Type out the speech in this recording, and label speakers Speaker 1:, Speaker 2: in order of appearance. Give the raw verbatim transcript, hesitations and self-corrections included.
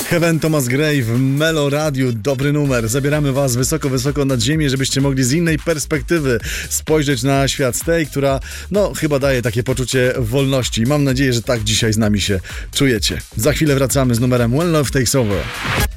Speaker 1: Heaven, Thomas Gray w Melo Radiu. Dobry numer. Zabieramy was wysoko, wysoko nad ziemię, żebyście mogli z innej perspektywy spojrzeć na świat, z tej, która no chyba daje takie poczucie wolności. Mam nadzieję, że tak dzisiaj z nami się czujecie. Za chwilę wracamy z numerem When Love Takes Over.